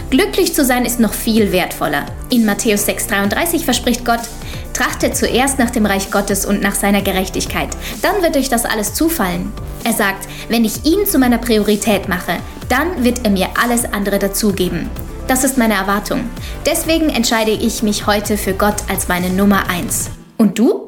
Glücklich zu sein ist noch viel wertvoller. In Matthäus 6,33 verspricht Gott: Trachtet zuerst nach dem Reich Gottes und nach seiner Gerechtigkeit. Dann wird euch das alles zufallen. Er sagt, wenn ich ihn zu meiner Priorität mache, dann wird er mir alles andere dazugeben. Das ist meine Erwartung. Deswegen entscheide ich mich heute für Gott als meine Nummer 1. Und du?